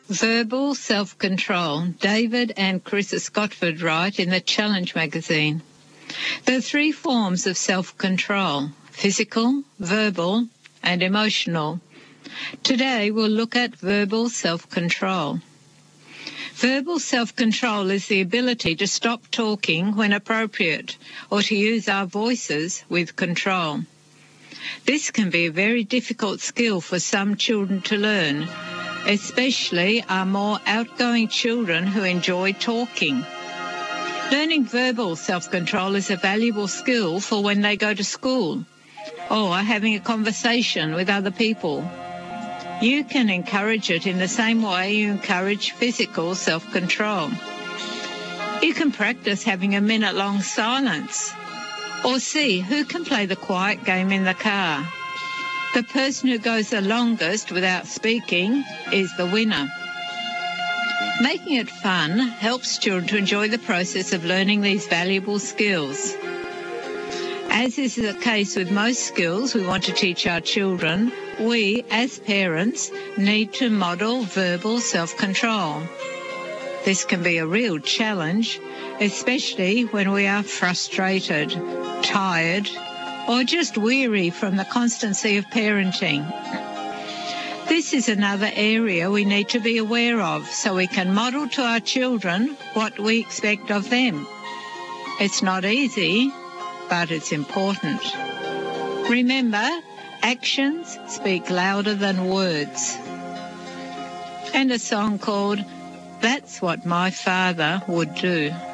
Verbal self-control. David and Chris Scottford write in the Challenge magazine. There are 3 forms of self-control: physical, verbal, and emotional. Today we'll look at verbal self-control. Verbal self-control is the ability to stop talking when appropriate, or to use our voices with control. This can be a very difficult skill for some children to learn, especially our more outgoing children who enjoy talking. Learning verbal self-control is a valuable skill for when they go to school or having a conversation with other people. You can encourage it in the same way you encourage physical self-control. You can practice having a minute-long silence, or see who can play the quiet game in the car. The person who goes the longest without speaking is the winner. Making it fun helps children to enjoy the process of learning these valuable skills. As is the case with most skills we want to teach our children, we, as parents, need to model verbal self-control. This can be a real challenge, especially when we are frustrated, tired, or just weary from the constancy of parenting. This is another area we need to be aware of so we can model to our children what we expect of them. It's not easy, but it's important. Remember, actions speak louder than words. And a song called That's What My Father Would Do.